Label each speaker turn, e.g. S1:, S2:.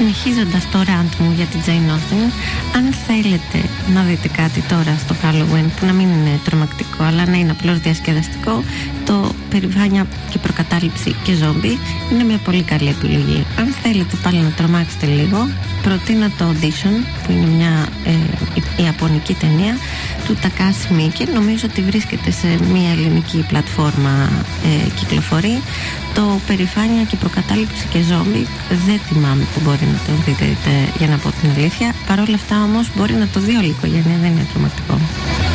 S1: Συνεχίζοντας το rant μου για την Jane Austen, αν θέλετε να δείτε κάτι τώρα στο Halloween που να μην είναι τρομακτικό αλλά να είναι απλώς διασκεδαστικό, το Περιφάνεια και προκατάληψη και ζόμπι είναι μια πολύ καλή επιλογή. Αν θέλετε πάλι να τρομάξετε λίγο, προτείνω το Audition, που είναι μια ιαπωνική ταινία του Takashi Miike. Νομίζω ότι βρίσκεται σε μια ελληνική πλατφόρμα, κυκλοφορεί. Το Περιφάνεια και προκατάληψη και ζόμπι δεν θυμάμαι που μπορεί να το δείτε, για να πω την αλήθεια. Παρ' όλα αυτά όμως μπορεί να το δει όλη η οικογένεια, δεν είναι τρομακτικό.